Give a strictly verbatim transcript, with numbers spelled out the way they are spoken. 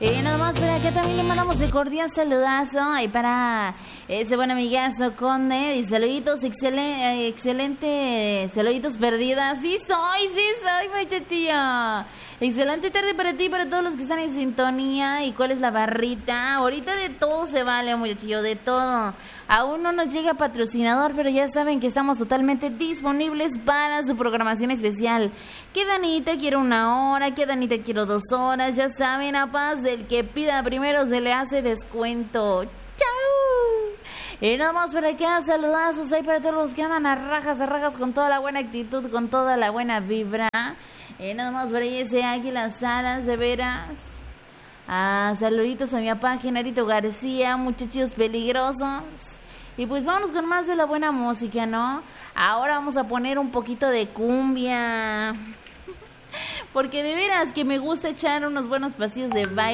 Y nada más por acá también le mandamos el cordial saludazo ahí para ese buen amigazo Conde. Y saluditos, excelente, excelente, saluditos perdidas. Sí soy, sí soy, muchachillo. Excelente tarde para ti, para todos los que están en sintonía. ¿Y cuál es la barrita? Ahorita de todo se vale, muchachillo, de todo. Aún no nos llega patrocinador, pero ya saben que estamos totalmente disponibles para su programación especial. Que Danita quiere una hora, que Danita quiero dos horas. Ya saben, a paz, el que pida primero se le hace descuento. ¡Chao! Y nada más por acá, saludazos ahí para todos los que andan a rajas, a rajas con toda la buena actitud, con toda la buena vibra. Y nada más por ahí ese Águila Salas, de veras. Ah, saluditos a mi papá Genarito García, muchachos peligrosos. Y pues vámonos con más de la buena música, ¿no? Ahora vamos a poner un poquito de cumbia. Porque de veras que me gusta echar unos buenos pasillos de baile.